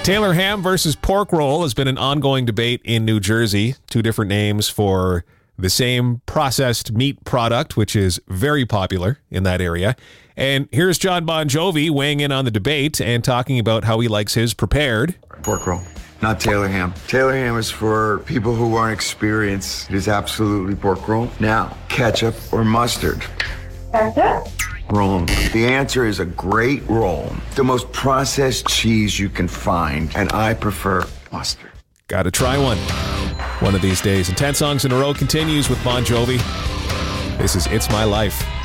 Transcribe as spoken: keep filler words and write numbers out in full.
Taylor ham versus pork roll has been an ongoing debate in New Jersey. Two different names for the same processed meat product, which is very popular in that area. And here's John Bon Jovi weighing in on the debate and talking about how he likes his prepared. Pork roll, not Taylor ham. Taylor ham is for people who aren't experienced. It is absolutely pork roll. Now, ketchup or mustard? Ketchup. Wrong. The answer is a great roll. The most processed cheese you can find, and I prefer mustard. Gotta try one. One of these days. And ten songs in a row continues with Bon Jovi. This is It's My Life.